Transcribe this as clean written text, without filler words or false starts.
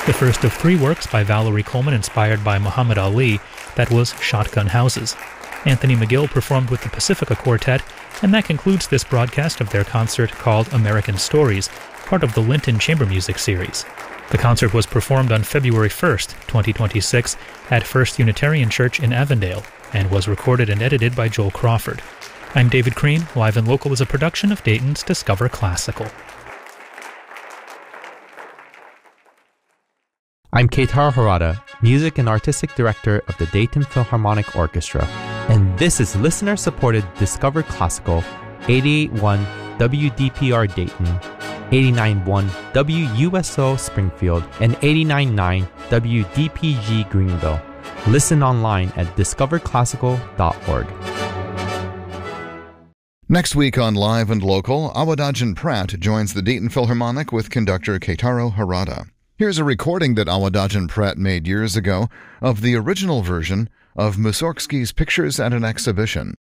the first of 3 works by Valerie Coleman inspired by Muhammad Ali, that was Shotgun Houses. Anthony McGill performed with the Pacifica Quartet, and that concludes this broadcast of their concert called American Stories, part of the Linton Chamber Music series. The concert was performed on February 1st, 2026, at First Unitarian Church in Avondale, and was recorded and edited by Joel Crawford. I'm David Crean. Live and Local is a production of Dayton's Discover Classical. I'm Keitaro Harada, Music and Artistic Director of the Dayton Philharmonic Orchestra, and this is listener-supported Discover Classical, 88.1 WDPR Dayton, 89.1 WUSO Springfield, and 89.9 WDPG Greenville. Listen online at discoverclassical.org. Next week on Live and Local, Awadagin Pratt joins the Dayton Philharmonic with conductor Keitaro Harada. Here's a recording that Awadagin Pratt made years ago of the original version of Mussorgsky's Pictures at an Exhibition.